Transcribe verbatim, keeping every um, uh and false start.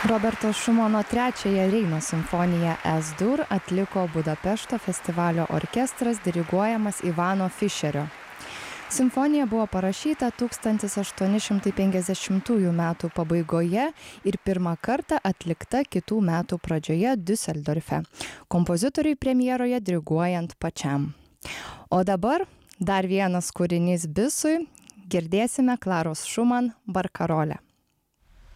Roberto Šumano trečiąją Reino simfoniją Es-Dur atliko Budapešto festivalio orkestras diriguojamas Ivano Fišerio. Simfonija buvo parašyta tūkstantis aštuoni šimtai penkiasdešimtųjų metų pabaigoje ir pirmą kartą atlikta kitų metų pradžioje Düsseldorfe, kompozitoriui premjeroje diriguojant pačiam. O dabar dar vienas kūrinys bisui, girdėsime Klaros Šuman Barkarolę.